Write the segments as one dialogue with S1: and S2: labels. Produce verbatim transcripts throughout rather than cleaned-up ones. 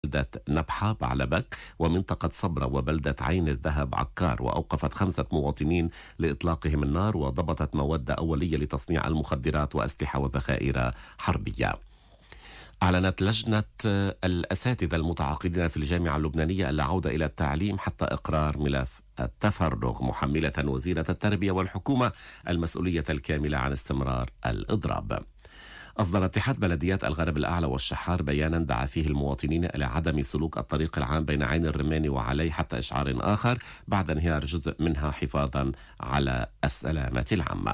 S1: بلدة نبحة بعلبك ومنطقة صبرا وبلدة عين الذهب عكار، وأوقفت خمسة مواطنين لإطلاقهم النار، وضبطت مواد أولية لتصنيع المخدرات وأسلحة وذخائر حربية. أعلنت لجنة الأساتذة المتعاقدين في الجامعة اللبنانية العودة إلى التعليم حتى إقرار ملف التفرغ، محملة وزيرة التربية والحكومة المسؤولية الكاملة عن استمرار الإضراب. أصدر اتحاد بلديات الغرب الأعلى والشحار بيانا دعا فيه المواطنين إلى عدم سلوك الطريق العام بين عين الرمان وعلي حتى إشعار آخر بعد انهيار جزء منها حفاظا على السلامة العامة.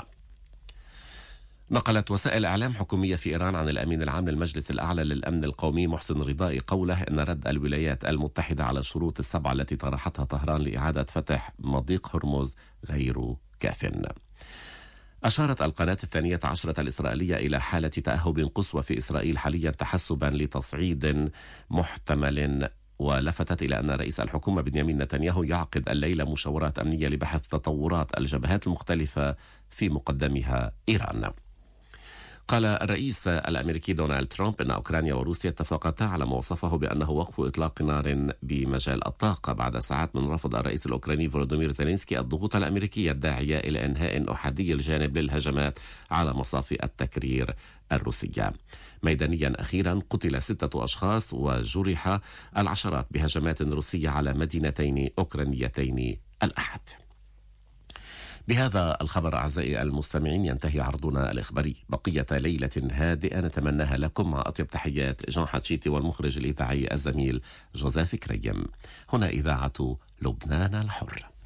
S1: نقلت وسائل إعلام حكومية في إيران عن الأمين العام للمجلس الأعلى للأمن القومي محسن رضائي قوله إن رد الولايات المتحدة على الشروط السبعة التي طرحتها طهران لإعادة فتح مضيق هرمز غير كاف. أشارت القناة الثانية عشرة الإسرائيلية إلى حالة تأهب قصوى في إسرائيل حاليا تحسبا لتصعيد محتمل، ولفتت إلى أن رئيس الحكومة بنيامين نتنياهو يعقد الليلة مشاورات أمنية لبحث تطورات الجبهات المختلفة في مقدمها إيران. قال الرئيس الأمريكي دونالد ترامب أن أوكرانيا وروسيا اتفقتا على ما وصفه بأنه وقف إطلاق نار بمجال الطاقة بعد ساعات من رفض الرئيس الأوكراني فولودومير زيلينسكي الضغوط الأمريكية الداعية إلى إنهاء أحادي الجانب للهجمات على مصافي التكرير الروسية. ميدانيا أخيرا قتل ستة أشخاص وجرح العشرات بهجمات روسية على مدينتين أوكرانيتين الأحد. بهذا الخبر أعزائي المستمعين ينتهي عرضنا الإخباري. بقية ليلة هادئة نتمناها لكم مع أطيب تحيات جان حتشيتي والمخرج الإذاعي الزميل جوزيف كريم. هنا إذاعة لبنان الحر.